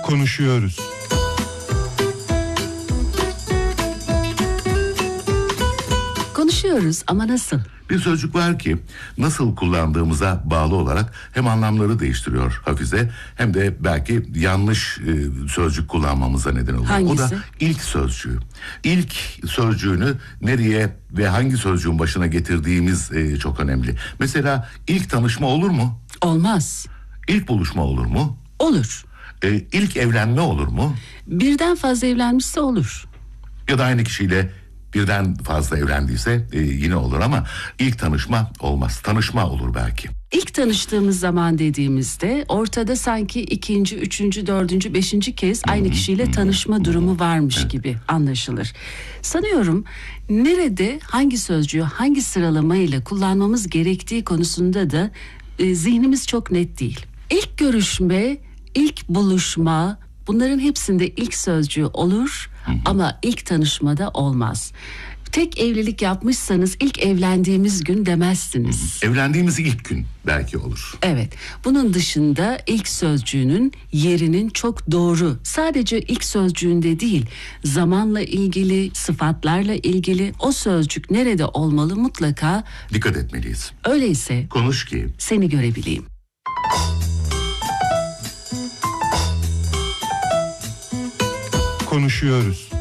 Konuşuyoruz. Konuşuyoruz ama nasıl? Bir sözcük var ki nasıl kullandığımıza bağlı olarak hem anlamları değiştiriyor Hafize, hem de belki yanlış sözcük kullanmamıza neden oluyor. Hangisi? O da ilk sözcüğü. İlk sözcüğünü nereye ve hangi sözcüğün başına getirdiğimiz çok önemli. Mesela ilk tanışma olur mu? Olmaz. İlk buluşma olur mu? Olur. İlk evlenme olur mu? Birden fazla evlenmişse olur. Ya da aynı kişiyle birden fazla evlendiyse yine olur ama ilk tanışma olmaz. Tanışma olur belki. İlk tanıştığımız zaman dediğimizde ortada sanki ikinci, üçüncü, dördüncü, beşinci kez aynı kişiyle tanışma durumu varmış gibi anlaşılır. Sanıyorum nerede hangi sözcüğü hangi sıralamayla kullanmamız gerektiği konusunda da zihnimiz çok net değil. İlk görüşme, ilk buluşma, bunların hepsinde ilk sözcüğü olur ama ilk tanışmada olmaz. Tek evlilik yapmışsanız ilk evlendiğimiz gün demezsiniz. Evlendiğimiz ilk gün belki olur. Evet, bunun dışında ilk sözcüğünün yerinin çok doğru. Sadece ilk sözcüğünde değil, zamanla ilgili, sıfatlarla ilgili o sözcük nerede olmalı mutlaka Dikkat etmeliyiz. öyleyse Konuş ki seni görebileyim. Konuşuyoruz.